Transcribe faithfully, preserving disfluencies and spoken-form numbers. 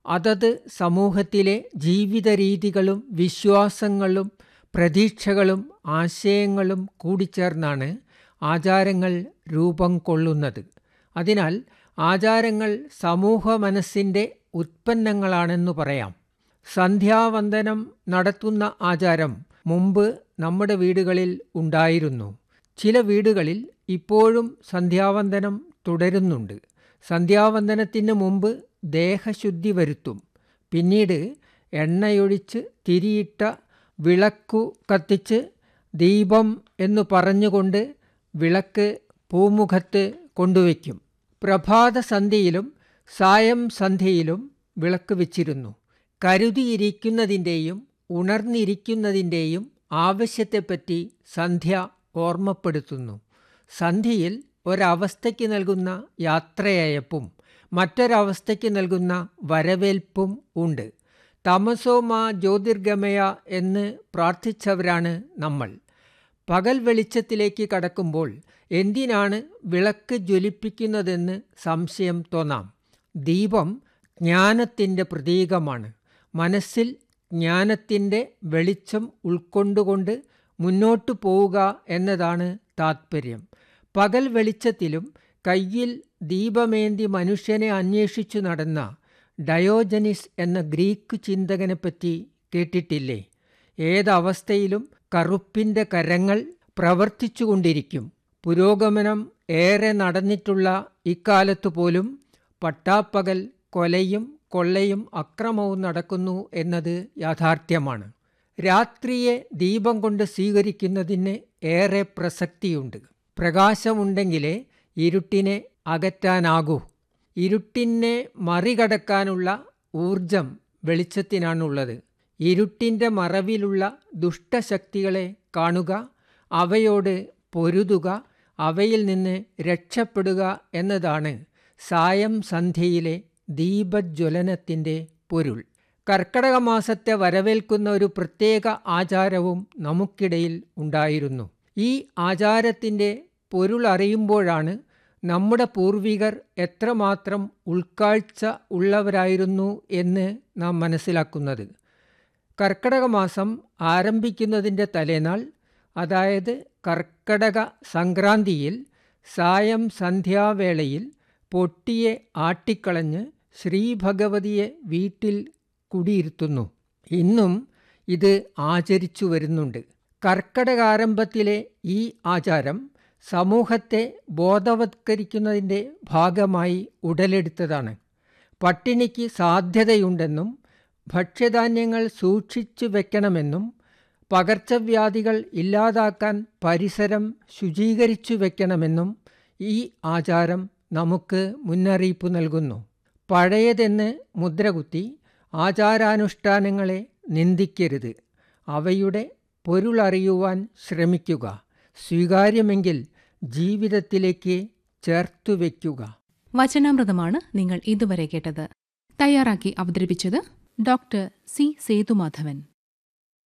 അതത് സമൂഹത്തിലെ ജീവിത രീതികളും വിശ്വാസങ്ങളും പ്രതീക്ഷകളും ആശയങ്ങളും കൂടിച്ചേർന്നാണ് ആചാരങ്ങൾ രൂപം കൊള്ളുന്നത്. അതിനാൽ ആചാരങ്ങൾ സമൂഹ മനസ്സിൻ്റെ ഉത്പന്നങ്ങളാണെന്നു പറയാം. സന്ധ്യാവന്ദനം നടത്തുന്ന ആചാരം മുമ്പ് നമ്മുടെ വീടുകളിൽ ഉണ്ടായിരുന്നു. ചില വീടുകളിൽ ഇപ്പോഴും സന്ധ്യാവന്ദനം തുടരുന്നുണ്ട്. സന്ധ്യാവന്ദനത്തിന് മുമ്പ് ദേഹശുദ്ധി വരുത്തും. പിന്നീട് എണ്ണയൊഴിച്ച് തിരിയിട്ട വിളക്കു കത്തിച്ച് ദീപം എന്നു പറഞ്ഞുകൊണ്ട് വിളക്ക് പൂമുഖത്ത് കൊണ്ടുവയ്ക്കും. പ്രഭാത സന്ധ്യയിലും സായം സന്ധ്യയിലും വിളക്ക് വെച്ചിരുന്നു. കരുതിയിരിക്കുന്നതിൻ്റെയും ഉണർന്നിരിക്കുന്നതിൻ്റെയും ആവശ്യത്തെപ്പറ്റി സന്ധ്യ ഓർമ്മപ്പെടുത്തുന്നു. സന്ധ്യയിൽ ഒരവസ്ഥയ്ക്ക് നൽകുന്ന യാത്രയയപ്പും മറ്റൊരവസ്ഥയ്ക്ക് നൽകുന്ന വരവേൽപ്പും ഉണ്ട്. തമസോ മാ ജ്യോതിർഗമയ എന്ന് പ്രാർത്ഥിച്ചവരാണ് നമ്മൾ. പകൽ വെളിച്ചത്തിലേക്ക് കടക്കുമ്പോൾ എന്തിനാണ് വിളക്ക് ജ്വലിപ്പിക്കുന്നതെന്ന് സംശയം തോന്നാം. ദീപം ജ്ഞാനത്തിൻ്റെ പ്രതീകമാണ്. മനസ്സിൽ ജ്ഞാനത്തിൻ്റെ വെളിച്ചം ഉൾക്കൊണ്ടുകൊണ്ട് മുന്നോട്ടു പോവുക എന്നതാണ് താത്പര്യം. പകൽ വെളിച്ചത്തിലും കയ്യിൽ ദീപമേന്തി മനുഷ്യനെ അന്വേഷിച്ചു നടന്ന ഡയോജനിസ് എന്ന ഗ്രീക്ക് ചിന്തകനെപ്പറ്റി കേട്ടിട്ടില്ലേ? ഏതവസ്ഥയിലും കറുപ്പിൻ്റെ കരങ്ങൾ പ്രവർത്തിച്ചുകൊണ്ടിരിക്കും. പുരോഗമനം ഏറെ നടന്നിട്ടുള്ള ഇക്കാലത്തു പോലും പട്ടാപ്പകൽ കൊലയും കൊള്ളയും അക്രമവും നടക്കുന്നു എന്നത് യാഥാർത്ഥ്യമാണ്. രാത്രിയെ ദീപം കൊണ്ട് സ്വീകരിക്കുന്നതിന് ഏറെ പ്രസക്തിയുണ്ട്. പ്രകാശമുണ്ടെങ്കിലേ ഇരുട്ടിനെ അകറ്റാനാകൂ. ഇരുട്ടിനെ മറികടക്കാനുള്ള ഊർജം വെളിച്ചത്തിനാണുള്ളത്. ഇരുട്ടിൻ്റെ മറവിലുള്ള ദുഷ്ടശക്തികളെ കാണുക, അവയോട് പൊരുതുക, അവയിൽ നിന്ന് രക്ഷപ്പെടുക എന്നതാണ് സായം സന്ധ്യയിലെ ദീപജ്വലനത്തിൻ്റെ പൊരുൾ. കർക്കടക മാസത്തെ വരവേൽക്കുന്ന ഒരു പ്രത്യേക ആചാരവും നമുക്കിടയിൽ ഉണ്ടായിരുന്നു. ഈ ആചാരത്തിൻ്റെ പൊരുൾ അറിയുമ്പോഴാണ് നമ്മുടെ പൂർവികർ എത്രമാത്രം ഉൾക്കാഴ്ച ഉള്ളവരായിരുന്നു എന്ന് നാം മനസ്സിലാക്കുന്നത്. കർക്കടക മാസം ആരംഭിക്കുന്നതിൻ്റെ തലേനാൾ, അതായത് കർക്കടക സംക്രാന്തിയിൽ സായം സന്ധ്യാവേളയിൽ പൊട്ടിയെ ആട്ടിക്കളഞ്ഞ് ശ്രീഭഗവതിയെ വീട്ടിൽ കുടിയിരുത്തുന്നു. ഇന്നും ഇത് ആചരിച്ചു വരുന്നുണ്ട്. കർക്കടകാരംഭത്തിലെ ഈ ആചാരം സമൂഹത്തെ ബോധവത്കരിക്കുന്നതിൻ്റെ ഭാഗമായി ഉടലെടുത്തതാണ്. പട്ടിണിക്ക് സാധ്യതയുണ്ടെന്നും ഭക്ഷ്യധാന്യങ്ങൾ സൂക്ഷിച്ചു വെക്കണമെന്നും പകർച്ചവ്യാധികൾ ഇല്ലാതാക്കാൻ പരിസരം ശുചീകരിച്ചു വെക്കണമെന്നും ഈ ആചാരം നമുക്ക് മുന്നറിയിപ്പ് നൽകുന്നു. പഴയതെന്ന് മുദ്രകുത്തി ആചാരാനുഷ്ഠാനങ്ങളെ നിന്ദിക്കരുത്. അവയുടെ പൊരുളറിയുവാൻ ശ്രമിക്കുക. സ്വീകാര്യമെങ്കിൽ ജീവിതത്തിലേക്ക് ചേർത്തു വയ്ക്കുക. വചനാമൃതമാണ് നിങ്ങൾ ഇതുവരെ കേട്ടത്. തയ്യാറാക്കി അവതരിപ്പിച്ചത് ഡോക്ടർ സി സേതുമാധവൻ.